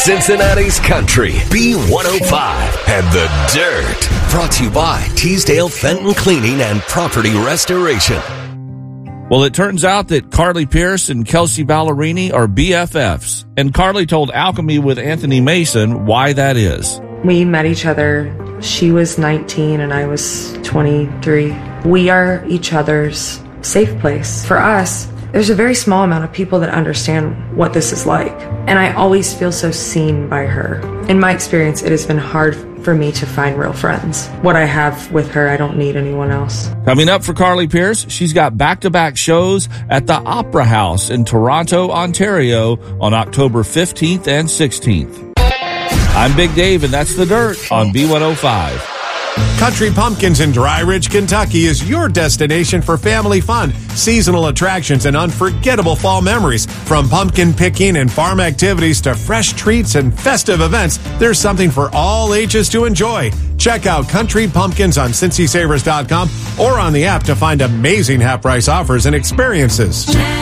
Cincinnati's Country, B105, and The Dirt. Brought to you by Teasdale Fenton Cleaning and Property Restoration. Well, it turns out that Carly Pearce and Kelsey Ballerini are BFFs. And Carly told Alchemy with Anthony Mason why that is. We met each other. She was 19 and I was 23. We are each other's safe place. For us, there's a very small amount of people that understand what this is like. And I always feel so seen by her. In my experience, it has been hard for me to find real friends. What I have with her, I don't need anyone else. Coming up for Carly Pearce, she's got back-to-back shows at the Opera House in Toronto, Ontario on October 15th and 16th. I'm Big Dave, and that's The Dirt on B105. Country Pumpkins in Dry Ridge, Kentucky is your destination for family fun, seasonal attractions, and unforgettable fall memories. From pumpkin picking and farm activities to fresh treats and festive events, there's something for all ages to enjoy. Check out Country Pumpkins on CincySavers.com or on the app to find amazing half-price offers and experiences.